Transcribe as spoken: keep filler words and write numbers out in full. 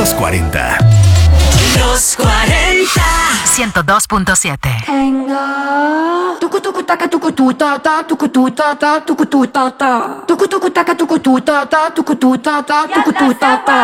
Los cuarenta. Los cuarenta. ciento dos punto siete. Tucu tucu taca tucu tu ta ta tucu tu ta ta tucu tu ta ta tucu tucu taca tucu tu ta ta tucu tu ta ta tucu tu ta ta